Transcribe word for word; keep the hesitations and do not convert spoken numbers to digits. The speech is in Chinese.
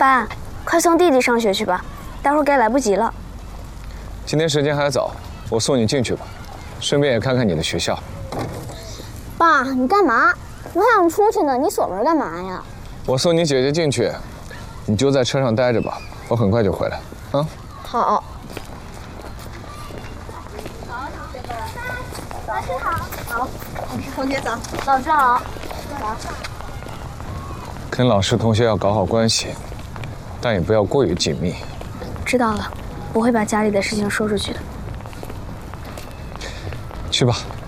爸，快送弟弟上学去吧，待会儿该来不及了。 今天时间还早，我送你进去吧，顺便也看看你的学校。 爸，你干嘛？我还想出去呢，你锁门干嘛呀？ 我送你姐姐进去，你就在车上待着吧，我很快就回来。啊？ 好。 老师好。好。同学早。 老师好。 早。 跟老师同学要搞好关系，但也不要过于紧密。 知道了，我会把家里的事情说出去的。 去吧。